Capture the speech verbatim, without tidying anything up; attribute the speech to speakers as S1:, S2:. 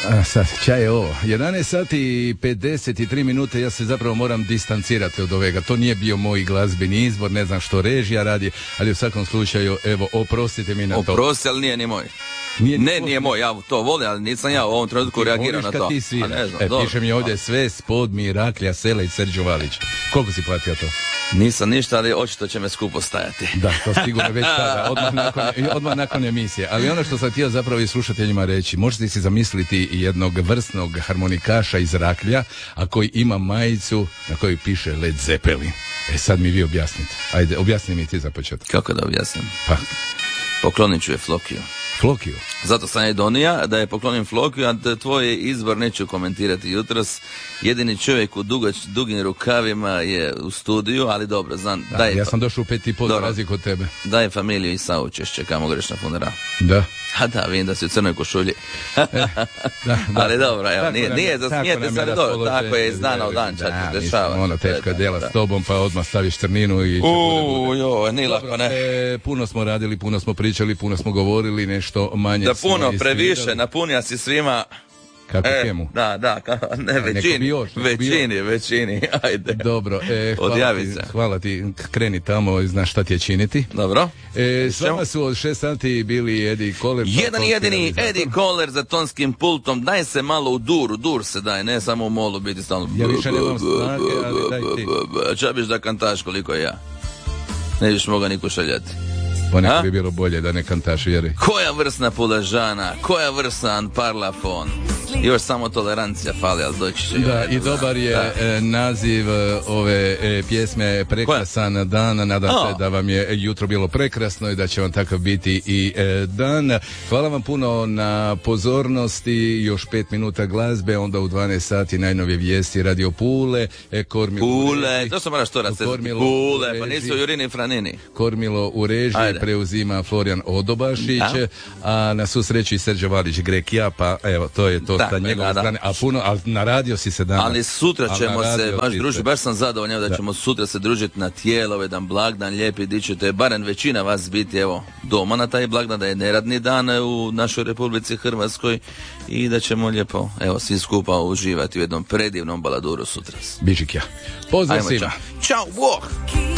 S1: A sad, čaj je ovo. jedanaest sati i pedeset tri minute, ja se zapravo moram distancirati od ovega. To nije bio moj glazbeni izbor, ne znam što režija radi, ali u svakom slučaju, evo, oprostite mi na to.
S2: Oprosti, ali nije ni moj.
S1: Nije
S2: ne, nije moj, ja to volim, ali nisam ja u ovom trenutku reagirao na to.
S1: Ti sviraš.
S2: Ne znam,
S1: e,
S2: dobro.
S1: piše mi ovdje sve spod Miraklija, Sela i Serđo Valić. Koliko si platio to?
S2: Nisam ništa, ali očito će me skupo stajati.
S1: Da, to sigurno već tada, odmah nakon, odmah nakon emisije. Ali ono što sam htio zapravo i slušateljima reći, možete si zamisliti jednog vrsnog harmonikaša iz Raklja, a koji ima majicu na kojoj piše Led Zeppelin. E sad mi vi objasnite. Ajde, objasni mi ti za početak.
S2: Kako da objasnim?
S1: Pa.
S2: Poklonit ću je Flokiju.
S1: Flokiju?
S2: Zato sam je donija da je poklonim Flokiju, a tvoj izbor neću komentirati jutros. Jedini čovjek u dugač, dugim rukavima je u studiju, ali dobro, znam.
S1: Da,
S2: daj,
S1: ja sam došao u pet i pol za razliku od tebe.
S2: Daj familiju i saučešće, kamo greš na funeral.
S1: Da.
S2: A da, vidim da si u crnoj košulji.
S1: e, da, da.
S2: Ali dobro, evo, nije,
S1: nam,
S2: nije za smijeti sad, dobro, tako je iz dana u dan, čak
S1: da,
S2: se dešava.
S1: Ono, teška djela s tobom, pa odmah staviš crninu i...
S2: Uuu, joj, nije lako, ne.
S1: E, puno smo radili, puno smo pričali, puno smo govorili, nešto manje
S2: da
S1: smo
S2: puno, previše,
S1: istirali.
S2: Napunija si svima...
S1: Kako
S2: e,
S1: kemu?
S2: Da, da, ka, ne, većini, još, većini, bio. većini, ajde.
S1: Dobro, e, hvala, ti, hvala ti, kreni tamo i znaš šta ti je činiti.
S2: Dobro.
S1: E, s vama su od šest sati bili Eddie Kohler.
S2: Jedan jedini Eddie Kohler za tonskim pultom, daj se malo u dur, u dur se daj, ne samo u molu biti stalno.
S1: Ja više nemam snage, ali daj ti.
S2: Čabiš da kantaš koliko ja. Ne viš moga niko šaljati.
S1: Ponekad bi bilo bolje da ne kantaš, vjeri.
S2: Koja vrsna puležana, koja vrsna parlafon. Još samo tolerancija fali, ali doći će.
S1: Da, i dobar je da. naziv ove e, pjesme Prekrasan koja? dan. Nadam oh. se da vam je jutro bilo prekrasno i da će vam takav biti i e, dan. Hvala vam puno na pozornosti. Još pet minuta glazbe, onda u dvanaest sati najnovije vijesti Radio Pule. E, Kormilo
S2: Pule, to sam moraš to razsezati. Pule, pa nisu Jurini Franini.
S1: Kormilo u režiji preuzima Florijan Odobašić, da. a na svu sreću i Serđo Valić Grek ja, pa evo, to je to sa njegove strane, a puno, ali na radio si se danas.
S2: Ali sutra ćemo se, baš družiti, baš sam zadovoljan da, da ćemo sutra se družiti na tijelo, jedan blagdan, lijepi, di ćete, barem većina vas biti, evo, doma na taj blagdan, da je neradni dan u našoj Republici Hrvatskoj i da ćemo lijepo, evo, svi skupa uživati u jednom predivnom baladuru sutra.
S1: Bižik ja. Pozdrav svima.
S2: Ćao, Bog!